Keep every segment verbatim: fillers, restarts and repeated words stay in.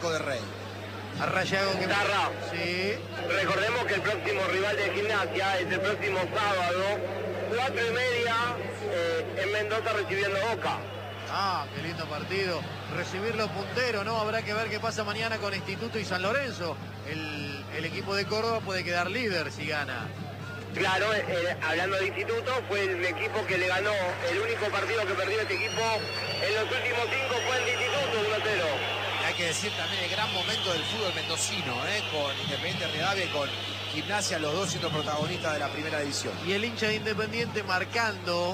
de Rey. A Rayago que... Tarra. Sí. Recordemos que el próximo rival de Gimnasia es el próximo sábado, cuatro y media, eh, en Mendoza recibiendo Boca. Ah, qué lindo partido. Recibirlo puntero, ¿no? Habrá que ver qué pasa mañana con Instituto y San Lorenzo. El, el equipo de Córdoba puede quedar líder si gana. Claro, eh, hablando de Instituto, fue el equipo que le ganó, el único partido que perdió este equipo en los últimos cinco fue el de Instituto, uno a cero. Y hay que decir también el gran momento del fútbol mendocino, ¿eh? Con Independiente Rivadavia y con Gimnasia, los dos siendo protagonistas de la primera división. Y el hincha de Independiente marcando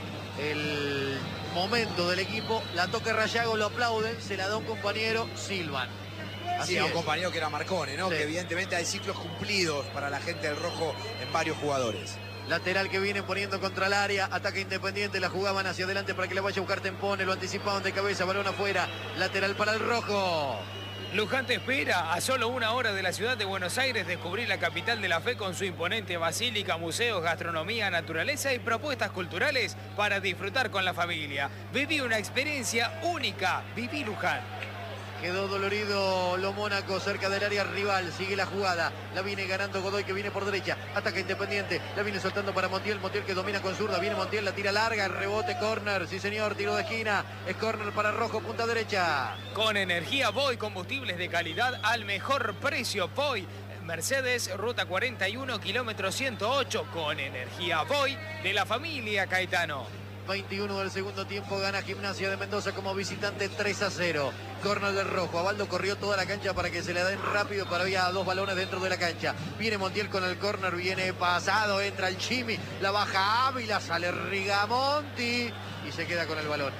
el momento del equipo. La toca Rayago, lo aplauden, se la da un compañero, silban. Así Sí, a un es. compañero que era Marcone, ¿no? Sí. Que evidentemente hay ciclos cumplidos para la gente del rojo en varios jugadores. Lateral que viene poniendo contra el área, ataque Independiente, la jugaban hacia adelante para que la vaya a buscar Tempone, lo anticipaban de cabeza, balón afuera, lateral para el rojo. Luján te espera a solo una hora de la ciudad de Buenos Aires descubrir la capital de la fe con su imponente basílica, museos, gastronomía, naturaleza y propuestas culturales para disfrutar con la familia. Viví una experiencia única. Viví Luján. Quedó dolorido lo Mónaco cerca del área rival. Sigue la jugada. La viene ganando Godoy que viene por derecha. Ataca Independiente. La viene soltando para Montiel. Montiel que domina con zurda. Viene Montiel, la tira larga. Rebote, córner. Sí señor, tiro de esquina. Es córner para Rojo, punta derecha. Con energía Voy, combustibles de calidad al mejor precio. Voy. Mercedes, ruta cuarenta y uno, kilómetro ciento ocho. Con energía Voy de la familia Caetano. veintiuno del segundo tiempo, gana Gimnasia de Mendoza como visitante tres a cero. Córner del Rojo. Abaldo corrió toda la cancha para que se le den rápido, pero había dos balones dentro de la cancha. Viene Montiel con el córner, viene pasado, entra el Chimi, la baja Ávila, sale Rigamonti y se queda con el balón.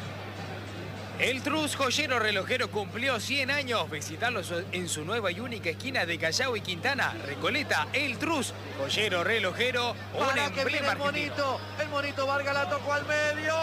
El Trus Joyero Relojero cumplió cien años. Visitarlo en su nueva y única esquina de Callao y Quintana. Recoleta, El Trus Joyero Relojero, un Para que viene emblema el argentino. monito, el monito Vargas la tocó al medio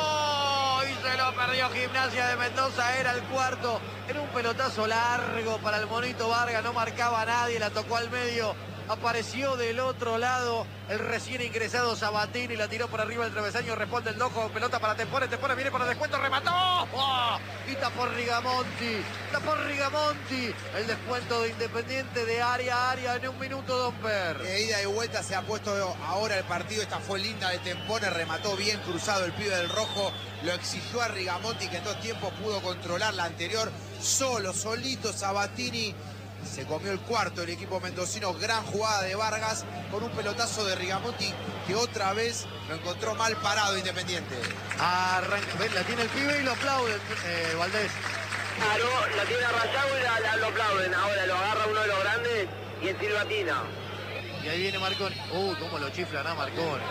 y se lo perdió Gimnasia de Mendoza, era el cuarto, era un pelotazo largo para el monito Vargas, no marcaba a nadie, la tocó al medio, apareció del otro lado el recién ingresado Sabatini, la tiró por arriba del travesaño, responde el Dojo, pelota para Tempone, Tempone viene para el descuento, remató, ¡oh! Y tapó Rigamonti, tapó Rigamonti, el descuento de Independiente de área a área en un minuto, Domper. De ida y vuelta se ha puesto ahora el partido. Esta fue linda de Tempone, remató bien cruzado el pibe del rojo, lo exigió a Rigamonti que en dos tiempos pudo controlar la anterior, solo, solito Sabatini. Se comió el cuarto el equipo mendocino, gran jugada de Vargas con un pelotazo de Rigamonti que otra vez lo encontró mal parado Independiente. Arranca, ven, la tiene el pibe y lo aplauden, eh, Valdés. Claro, la tiene a Rayago y la, la- lo aplauden. Ahora lo agarra uno de los grandes y en silbatina. Y ahí viene Marconi. Uh, cómo lo chiflan a Marconi.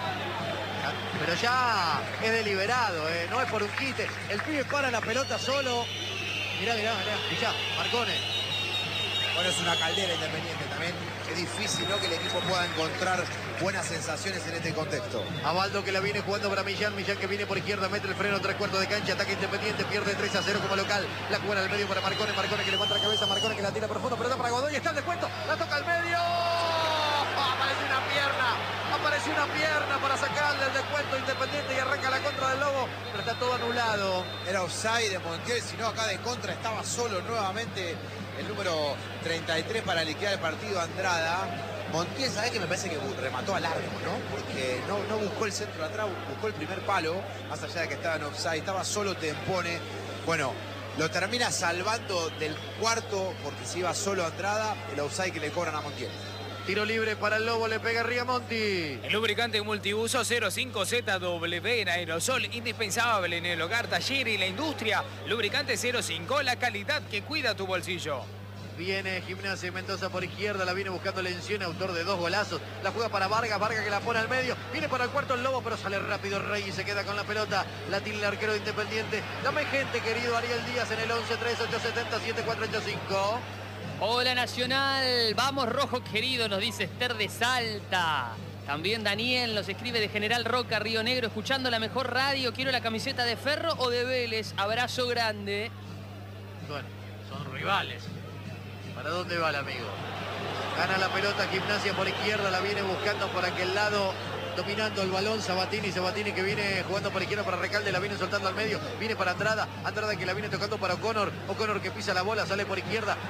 Pero ya es deliberado, eh, no es por un quite. El pibe para la pelota solo. Mirá, mirá, mirá. Y ya, Marconi. Bueno, es una caldera Independiente también. Es difícil, ¿no?, que el equipo pueda encontrar buenas sensaciones en este contexto. Abaldo que la viene jugando para Millán. Millán que viene por izquierda, mete el freno, tres cuartos de cancha. Ataque Independiente, pierde tres a cero como local. La juega al medio para Marconi. Marconi que levanta la cabeza. Marconi que la tira profundo. Pelota para Godoy. Está el descuento. La toca al medio. Aparece una pierna. Apareció una pierna para sacarle el descuento Independiente y arranca la contra del Lobo. Pero está todo anulado. Era offside de Montiel, sino acá de contra estaba solo nuevamente el número treinta y tres para liquidar el partido, Andrada. Montiel, ¿sabés que me parece que remató a largo, ¿no? Porque no, no buscó el centro de atrás, buscó el primer palo, más allá de que estaba en offside, estaba solo Tempone. Bueno, lo termina salvando del cuarto porque se iba solo Andrada, el offside que le cobran a Montiel. Tiro libre para el Lobo, le pega Rigamonti. El lubricante multiuso cero cinco Z W en aerosol, indispensable en el hogar, taller y la industria. Lubricante cero cinco, la calidad que cuida tu bolsillo. Viene Gimnasia de Mendoza por izquierda, la viene buscando Lencioni, autor de dos golazos. La juega para Vargas, Vargas que la pone al medio. Viene para el cuarto el Lobo, pero sale rápido Rey y se queda con la pelota. La tiene el arquero de Independiente. Dame gente, querido Ariel Díaz, en el once tres ocho siete cero siete cuatro ocho cinco. Hola Nacional, vamos rojo querido, nos dice Esther de Salta. También Daniel nos escribe de General Roca, Río Negro, escuchando la mejor radio. Quiero la camiseta de Ferro o de Vélez. Abrazo grande. Bueno, son rivales. ¿Para dónde va el amigo? Gana la pelota Gimnasia por izquierda, la viene buscando por aquel lado dominando el balón Sabatini, Sabatini que viene jugando por izquierda para Recalde, la viene soltando al medio, viene para Andrada, Andrada que la viene tocando para O'Connor, O'Connor que pisa la bola, sale por izquierda,